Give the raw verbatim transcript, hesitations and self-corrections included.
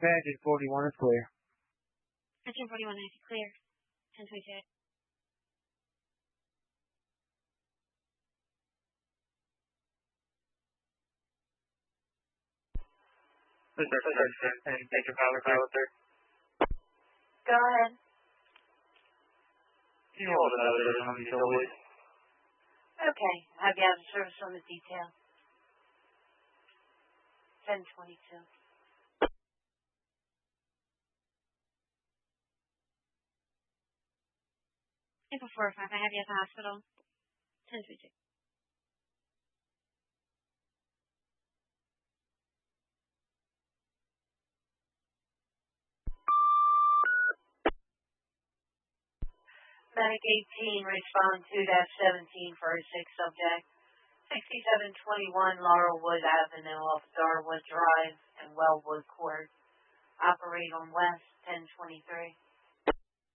Engine forty-one is clear. Engine forty-one is clear. ten twenty-two. This is President and Major Pilot Pilot there. Go ahead. Can you hold another version on these always? Okay. Have you out of service on the detail? ten twenty-two. April four oh five, I have you at the hospital. ten twenty-two. Medic eighteen, respond to dash seventeen for a sick subject. sixty-seven twenty-one Laurelwood Avenue off Darwood Drive and Wellwood Court. Operate on West ten twenty-three.